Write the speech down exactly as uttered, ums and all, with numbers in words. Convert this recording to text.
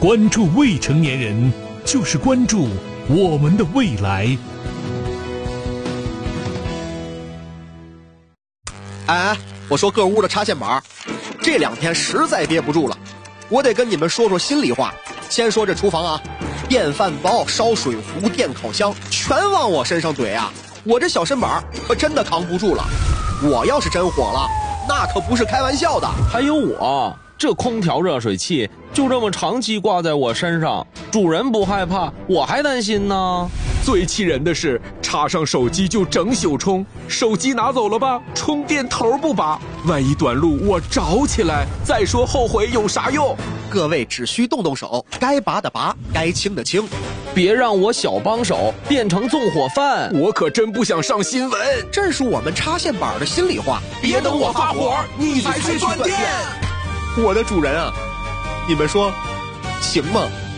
关注未成年人，就是关注我们的未来。 哎，我说各屋的插线板，这两天实在憋不住了，我得跟你们说说心里话。先说这厨房啊，电饭煲、烧水壶、电烤箱全往我身上怼啊，我这小身板可真的扛不住了。我要是真火了，那可不是开玩笑的。 还有我这空调热水器就这么长期挂在我身上，主人不害怕，我还担心呢。 最气人的是，插上手机就整宿充，手机拿走了吧，充电头不拔，万一短路我着起来，再说后悔有啥用？ 各位只需动动手，该拔的拔，该清的清， 别让我小帮手变成纵火犯。 我可真不想上新闻， 这是我们插线板的心里话。 别等我发火，你才去断电。 我的主人啊，你们说行吗？